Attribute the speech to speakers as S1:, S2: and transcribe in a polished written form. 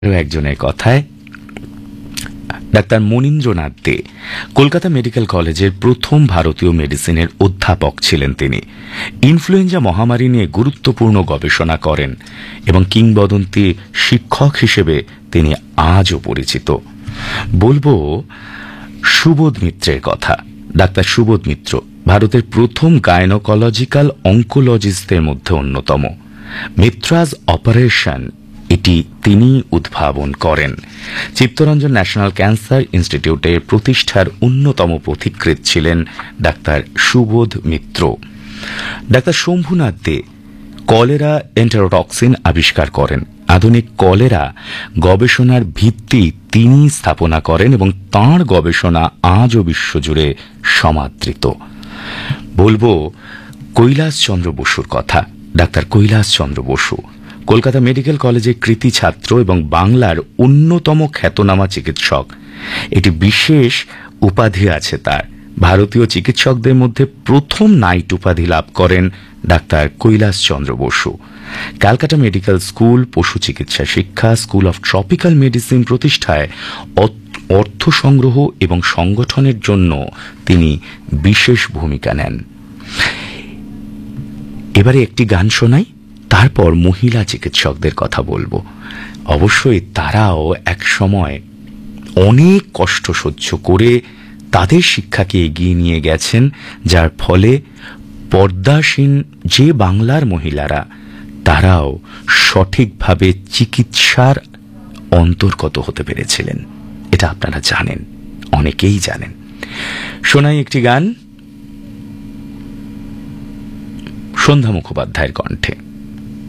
S1: একজনের কথায় ডাক্তার মনীন্দ্রনাথ দে কলকাতা মেডিকেল কলেজের প্রথম ভারতীয় মেডিসিনের অধ্যাপক ছিলেন। তিনি ইনফ্লুয়েঞ্জা মহামারী নিয়ে গুরুত্বপূর্ণ গবেষণা করেন এবং কিংবদন্তি শিক্ষক হিসেবে তিনি আজও পরিচিত। বলবো সুবোধ মিত্রের কথা। ডাক্তার সুবোধ মিত্র ভারতের প্রথম গাইনোকোলজিক্যাল অঙ্কোলজিস্টদের মধ্যে অন্যতম। মিত্রাজ অপারেশন এটি তিনি উদ্ভাবন করেন। চিত্তরঞ্জন ন্যাশনাল ক্যান্সার ইনস্টিটিউটের প্রতিষ্ঠার অন্যতম পথিকৃৎ ছিলেন ডাক্তার সুবোধ মিত্র। ডাক্তার শম্ভুনাথ দে কলেরা এন্টেরোটক্সিন আবিষ্কার করেন। আধুনিক কলেরা গবেষণার ভিত্তি তিনি স্থাপনা করেন এবং তাঁর গবেষণা আজও বিশ্বজুড়ে সমাদৃত। বলবো কৈলাস চন্দ্র বসুর কথা। ডাক্তার কৈলাস চন্দ্র বসু কলকাতা মেডিকেল কলেজের কৃতী ছাত্র এবং বাংলার অন্যতম খ্যাতনামা চিকিৎসক। এটি বিশেষ উপাধি আছে তার। ভারতীয় চিকিৎসকদের মধ্যে প্রথম নাইট উপাধি লাভ করেন ডাক্তার কৈলাস চন্দ্র বসু। ক্যালকাটা মেডিকেল স্কুল, পশু চিকিৎসা শিক্ষা, স্কুল অফ ট্রপিক্যাল মেডিসিন প্রতিষ্ঠায় অর্থ সংগ্রহ এবং সংগঠনের জন্য তিনি বিশেষ ভূমিকা নেন। এবারে একটি গান শোনাই, তারপর মহিলা চিকিৎসকদের কথা বলবো। অবশ্যই তারাও এক সময় অনেক কষ্ট সহ্য করে তাদের শিক্ষাকে এগিয়ে নিয়ে গেছেন, যার ফলে পর্দাসীন যে বাংলার মহিলারা তারাও সঠিকভাবে চিকিৎসার অন্তর্গত হতে পেরেছিলেন। এটা আপনারা জানেন, অনেকেই জানেন। শোনাই একটি গান সন্ধ্যা মুখোপাধ্যায়ের কণ্ঠে।